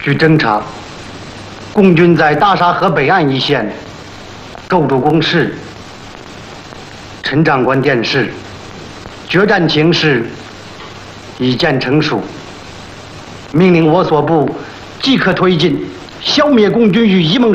据侦查，共军在大沙河北岸一线构筑工事。陈长官电示，决战情势已见成熟，命令我所部即刻推进消灭共军与沂蒙